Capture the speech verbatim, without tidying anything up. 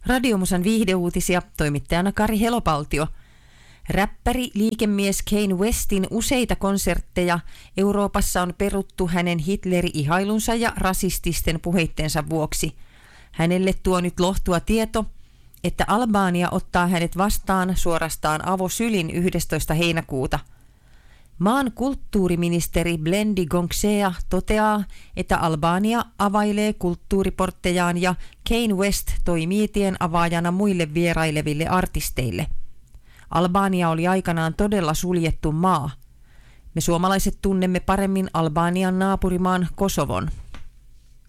Radiomusan viihdeuutisia, toimittajana Kari Helopaltio. Räppäri liikemies Kanye Westin useita konsertteja Euroopassa on peruttu hänen Hitleri-ihailunsa ja rasististen puheitteensa vuoksi. Hänelle tuo nyt lohtua tieto, että Albania ottaa hänet vastaan suorastaan avosylin yhdestoista heinäkuuta. Maan kulttuuriministeri Blendi Gonksea toteaa, että Albania availee kulttuuriporttejaan ja Kanye West toimii tien avaajana muille vieraileville artisteille. Albania oli aikanaan todella suljettu maa. Me suomalaiset tunnemme paremmin Albanian naapurimaan Kosovon.